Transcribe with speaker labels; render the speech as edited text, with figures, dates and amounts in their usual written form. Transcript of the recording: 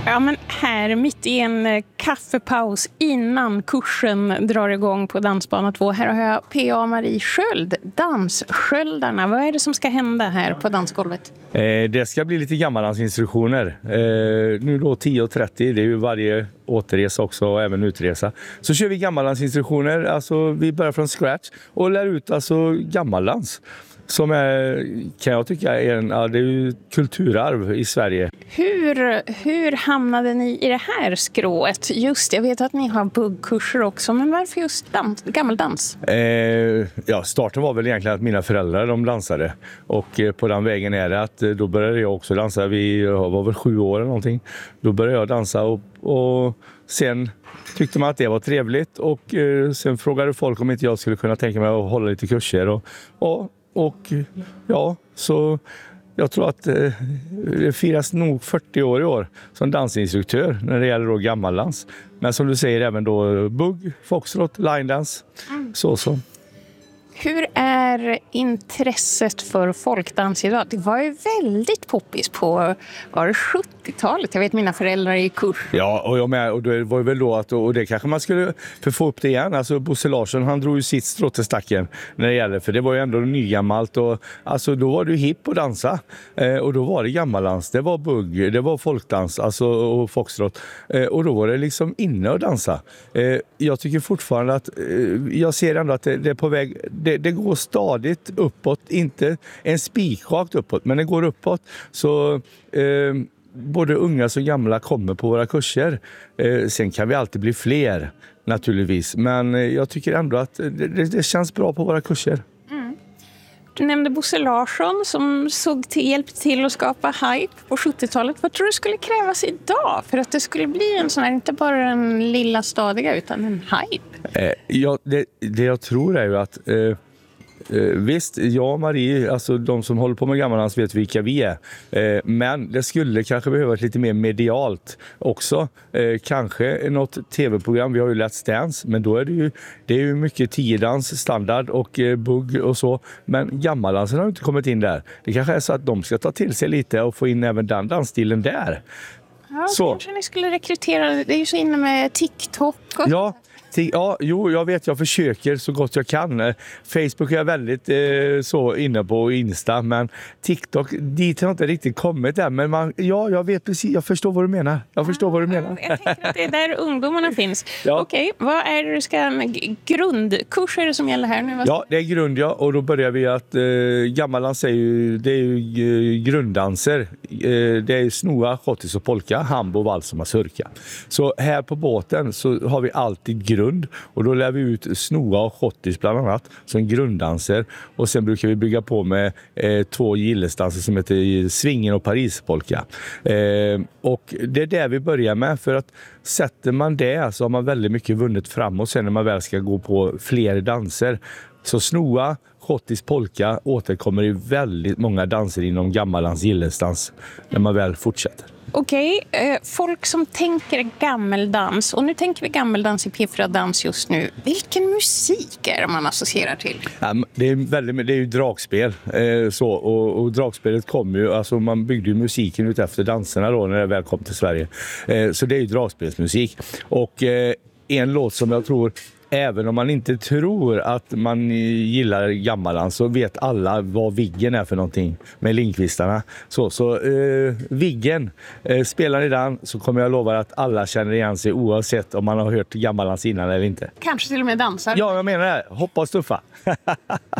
Speaker 1: Ja, men här mitt i en kaffepaus innan kursen drar igång på Dansbana 2. Här har jag P.A. Marie Sköld, Danssköldarna. Vad är det som ska hända här på dansgolvet?
Speaker 2: Det ska bli lite gammaldansinstruktioner. Nu då 10.30, det är ju varje återresa också och även utresa. Så kör vi gammaldansinstruktioner, alltså vi börjar från scratch och lär ut alltså gammaldans. Som är, kan jag tycka, det är ju kulturarv i Sverige.
Speaker 1: Hur hamnade ni i det här skrået? Just, jag vet att ni har buggkurser också, men varför just gammaldans?
Speaker 2: Starten var väl egentligen att mina föräldrar de dansade. Och på den vägen är det att då började jag också dansa. Jag var väl 7 år eller någonting. Då började jag dansa och sen tyckte man att det var trevligt. Och sen frågade folk om inte jag skulle kunna tänka mig att hålla lite kurser. Så jag tror att det firas nog 40 år i år som dansinstruktör när det gäller då gammaldans. Men som du säger även då bugg, foxtrot, linedance, så.
Speaker 1: Hur är intresset för folkdans idag? Det var ju väldigt poppis på 70-talet. Jag vet mina föräldrar i kurs.
Speaker 2: Ja, och jag med. Och det var ju väl då att, och det kanske man skulle få upp det igen. Alltså Bosse Larsson, han drog ju sitt strå till stacken när det gäller. För det var ju ändå nygammalt. Och, alltså då var det ju hipp att dansa. Och då var det gammaldans. Det var bugg, det var folkdans alltså, och foxtrot. Och då var det liksom inne att dansa. Jag tycker fortfarande att, jag ser ändå att det är på väg. Det går stadigt uppåt, inte en spikrakt uppåt, men det går uppåt. Så både unga och gamla kommer på våra kurser. Sen kan vi alltid bli fler naturligtvis, men jag tycker ändå att det känns bra på våra kurser.
Speaker 1: Du nämnde Bosse Larsson som hjälpte till att skapa hype på 70-talet. Vad tror du skulle krävas idag för att det skulle bli en sån här, inte bara en lilla stadiga utan en hype?
Speaker 2: Det jag tror är ju att visst, jag och Marie, alltså de som håller på med gammaldans vet vilka vi är. Men det skulle kanske behövas lite mer medialt också. Kanske något tv-program, vi har ju Let's Dance, men då är det är ju mycket 10-dans, standard och bugg och så. Men gammaldansen har inte kommit in där. Det kanske är så att de ska ta till sig lite och få in även den dansstilen där.
Speaker 1: Ja, så. Kanske ni skulle rekrytera, det är ju så inne med TikTok och...
Speaker 2: Ja. Jag vet, jag försöker så gott jag kan. Facebook är jag väldigt så inne på, Insta, men TikTok, dit har jag inte riktigt kommit än. Men jag vet precis, jag förstår vad du menar. Jag tänker
Speaker 1: att det är där ungdomarna finns.
Speaker 2: Ja.
Speaker 1: Okej, vad är det du ska, grundkurser som gäller här nu?
Speaker 2: Ja, det är grund, ja. Och då börjar vi att gammaldans är ju grunddanser. Det är snoa, schottis och polka, hambo, vals och mazurka. Så här på båten så har vi alltid grund. Och då lär vi ut snoa och schottis bland annat som grunddanser. Och sen brukar vi bygga på med 2 gillesdanser som heter svingen och parispolka. Och det är där vi börjar med, för att sätter man det så har man väldigt mycket vunnit framåt sen när man väl ska gå på fler danser. Så snoa, schottis, polka återkommer i väldigt många danser inom gammaldans, gillesdans när man väl fortsätter.
Speaker 1: Okej, folk som tänker gammeldans, och nu tänker vi gammeldans i P4 Dans just nu. Vilken musik är det man associerar till?
Speaker 2: Ja, det är ju dragspel. Och dragspelet kom ju, alltså man byggde ju musiken ut efter danserna då när det väl kom till Sverige. Så det är ju dragspelsmusik. Och en låt som jag tror, även om man inte tror att man gillar gammaldans, så vet alla vad Viggen är för någonting med Lindqvistarna. Så Viggen, spelar ni den så kommer jag lova att alla känner igen sig oavsett om man har hört gammaldans innan eller inte.
Speaker 1: Kanske till och med dansar.
Speaker 2: Ja, jag menar det. Hoppa och stuffa.